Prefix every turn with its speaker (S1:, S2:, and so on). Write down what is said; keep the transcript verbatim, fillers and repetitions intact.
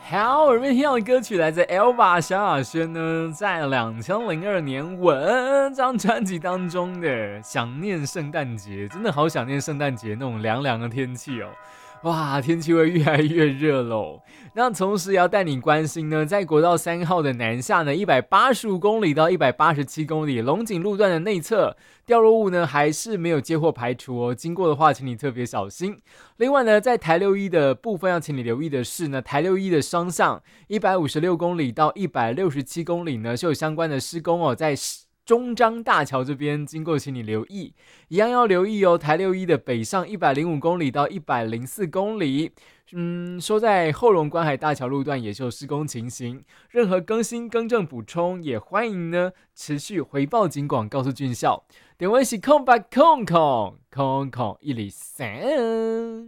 S1: 好，我们听到的歌曲来自 Elva 萧亚轩呢，在两千零二年《吻》这张专辑当中的《想念圣诞节》，真的好想念圣诞节那种凉凉的天气哦。哇，天气会越来越热喽。那同时也要带你关心呢，在国道三号的南下呢，一百八十五公里到一百八十七公里龙井路段的内侧掉落物呢，还是没有接获排除哦。经过的话，请你特别小心。另外呢，在台六一的部分要请你留意的是呢，台六一的双向一百五十六公里到一百六十七公里呢，是有相关的施工哦，在中彰大桥这边经过，请你留意，一样要留意哦。台六一的北上一百零五公里到一百零四公里，嗯，说在后龙观海大桥路段也是有施工情形，任何更新、更正、补充，也欢迎呢持续回报警广，告诉军校。点位是空白空空空空一零三。